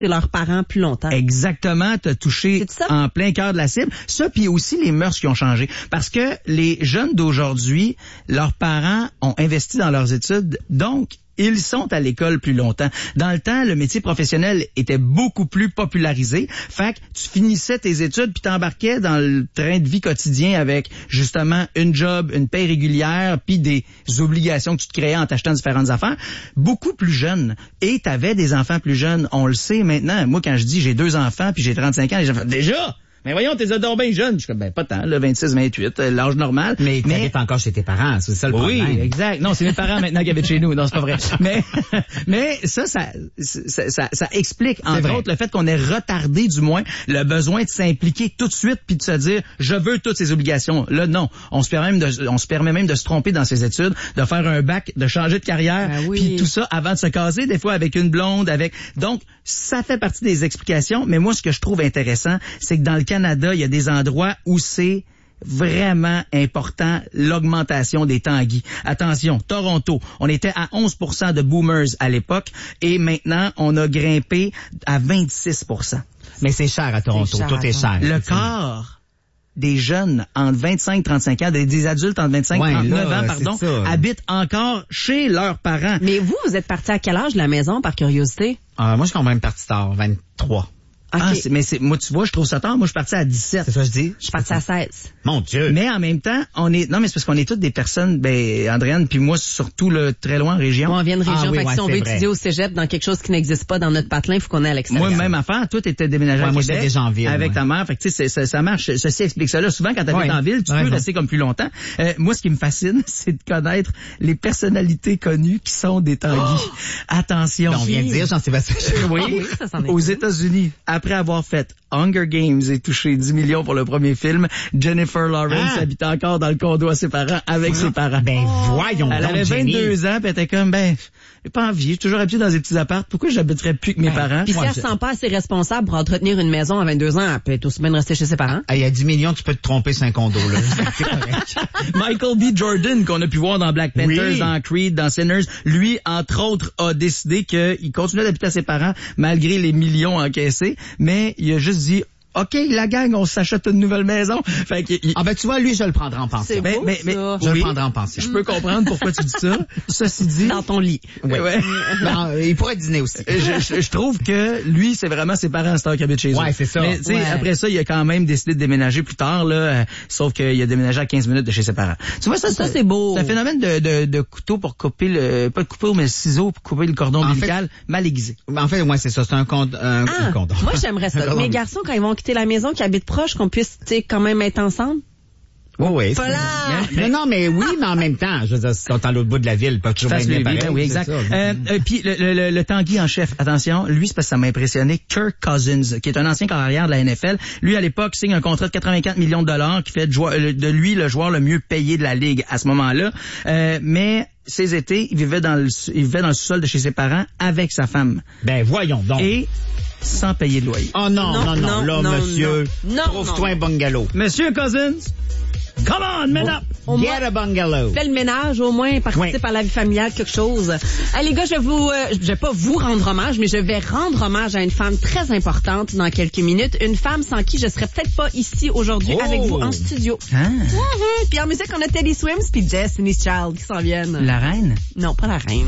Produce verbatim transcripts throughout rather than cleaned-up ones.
leurs parents plus longtemps. Exactement, t'as touché en plein cœur de la cible. Ça, puis aussi les mœurs qui ont changé. Parce que les jeunes d'aujourd'hui, leurs parents ont investi dans leurs études, donc ils sont à l'école plus longtemps. Dans le temps, le métier professionnel était beaucoup plus popularisé. Fait que tu finissais tes études puis t'embarquais dans le train de vie quotidien avec justement une job, une paie régulière puis des obligations que tu te créais en t'achetant différentes affaires. Beaucoup plus jeune. Et t'avais des enfants plus jeunes. On le sait maintenant. Moi, quand je dis j'ai deux enfants puis j'ai trente-cinq ans, les gens font déjà... Mais voyons, t'es adoré bien jeune. Je suis comme, ben, pas tant, là, vingt-six, vingt-huit, l'âge normal. Mais tu habites encore chez tes parents, c'est ça le problème. Oui, exact. Non, c'est mes parents maintenant qui habitent chez nous. Non, c'est pas vrai. Mais, mais ça, ça, ça, ça, ça explique, entre autres, le fait qu'on ait retardé, du moins, le besoin de s'impliquer tout de suite puis de se dire, je veux toutes ces obligations. Là, non. On se permet même de, on se permet même de se tromper dans ses études, de faire un bac, de changer de carrière, ah oui. puis tout ça avant de se caser, des fois avec une blonde, avec, donc, ça fait partie des explications. Mais moi, ce que je trouve intéressant, c'est que dans le Canada, il y a des endroits où c'est vraiment important l'augmentation des tanguis. Attention, Toronto, on était à onze pour cent de boomers à l'époque et maintenant, on a grimpé à vingt-six pour cent. Mais c'est cher à Toronto, cher, tout est cher. Le corps des jeunes entre vingt-cinq et trente-cinq ans, des, des adultes entre vingt-cinq et ouais, trente-neuf là, ans, pardon, habitent encore chez leurs parents. Mais vous, vous êtes parti à quel âge de la maison, par curiosité? Euh, moi, je suis quand même parti tard, vingt-trois. Okay. Ah, c'est, mais c'est, moi, tu vois, je trouve ça tard. Moi, je suis parti à dix-sept. C'est ça que je dis? Je suis parti à seize. Mon Dieu! Mais en même temps, on est, non, mais c'est parce qu'on est toutes des personnes, ben, Andréane, puis moi, surtout, là, très loin en région. Moi, on vient de région. Ah, oui, fait que ouais, si on veut vrai. étudier au cégep dans quelque chose qui n'existe pas dans notre patelin, il faut qu'on ait à l'extérieur. Moi, même affaire, toi, t'étais déménagé ouais, à moi, Québec. j'étais déjà en ville. Avec ouais. ta mère. Fait que, tu sais, ça, ça marche. Ceci explique cela. Souvent, quand t'habites ouais. en ville, tu ouais, peux ouais. rester comme plus longtemps. Euh, moi, ce qui me fascine, c'est de connaître les personnalités connues qui sont des Tanguy. Oh! Attention. Ben, on vient de dire Jean-Sébastien. Oui. oui ça, c'en est Aux cool. États-Unis, après avoir fait Hunger Games et touché dix millions pour le premier film, Jennifer Lawrence ah. habite encore dans le condo à ses parents, avec ses parents. Ben, voyons Elle donc, avait vingt-deux Jenny. ans, puis elle était comme, ben, j'ai pas envie, j'ai toujours habité dans des petits apparts, pourquoi j'habiterais plus que mes Ben, parents? Puis si Ouais, elle se sent pas assez responsable pour entretenir une maison à vingt-deux ans, elle peut être aussi bien rester chez ses parents. Il y a dix millions, tu peux te tromper, c'est un condo, là. C'est correct. Michael B. Jordan, qu'on a pu voir dans Black Panthers, Oui. dans Creed, dans Sinners, lui, entre autres, a décidé qu'il continuait d'habiter à ses parents, malgré les millions encaissés, mais il a juste dit, OK, la gang, on s'achète une nouvelle maison. Fait que, il... Ah ben tu vois, lui, je le prendrai en pension. C'est mais, beau, mais, mais, ça. Je oui, le prendrai en pension. je peux comprendre pourquoi tu dis ça. Ceci dit... Dans ton lit. Ouais. ouais. Ben, euh, il pourrait dîner aussi. je, je, je trouve que lui, c'est vraiment ses parents Star qui habitent chez eux. Ouais, c'est ça. Mais tu sais, Ouais. après ça, il a quand même décidé de déménager plus tard, là, euh, sauf qu'il a déménagé à quinze minutes de chez ses parents. Tu vois, ça, Ça, c'est beau. C'est un phénomène de, de, de couteau pour couper le, pas de couteau, mais le ciseau pour couper le cordon En ombilical mal aiguisé. En fait, ouais, c'est ça, c'est un, con, un, Ah, un condom. moi, j'aimerais Un ça. condom. Mes garçons, quand ils vont quitter la maison, qui habitent proche, qu'on puisse, tu sais, quand même être ensemble. Oui, oui. Voilà. Mais, non, mais oui, mais en même temps, je veux dire, ils sont à l'autre bout de la ville, ils peuvent toujours Fasse bien le pareil, vivre, oui, c'est exact. ça. Euh, euh, puis le, le, le, le Tanguy en chef, attention, lui, c'est parce que ça m'a impressionné, Kirk Cousins, qui est un ancien corps arrière de la N F L. Lui, à l'époque, signe un contrat de quatre-vingt-quatre millions de dollars qui fait de, joueur, de lui le joueur le mieux payé de la Ligue à ce moment-là. Euh, mais ces étés, il vivait dans le, il vivait dans le sous-sol de chez ses parents avec sa femme. Ben, voyons donc. Et sans payer de loyer. Oh non, non, non, Non, là, non, monsieur, non. Non, trouve-toi non. un bungalow. Monsieur Cousins, come on, man up! Au Get moins, a bungalow. fais le ménage, au moins, participe Oui. à la vie familiale, quelque chose. Allez, les gars, je vais vous, euh, je vais pas vous rendre hommage, mais je vais rendre hommage à une femme très importante dans quelques minutes. Une femme sans qui je serais peut-être pas ici aujourd'hui Oh. avec vous en studio. Ah, Mhm. Puis en musique, on a Teddy Swims puis Destiny's Child qui s'en viennent. la reine? Non, pas la reine.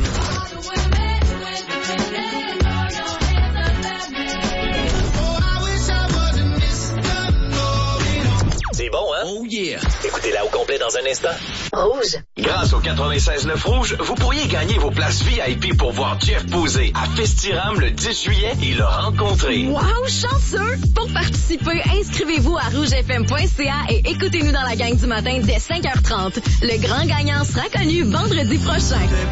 C'est bon, hein? Oh yeah! Écoutez-la au complet dans un instant. Rouge. Grâce au quatre-vingt-seize neuf Rouge, vous pourriez gagner vos places V I P pour voir Jeff Posé à Festiram le dix juillet et le rencontrer. Wow, chanceux! Pour participer, inscrivez-vous à rouge f m point c a et écoutez-nous dans la gang du matin dès cinq heures trente. Le grand gagnant sera connu vendredi prochain.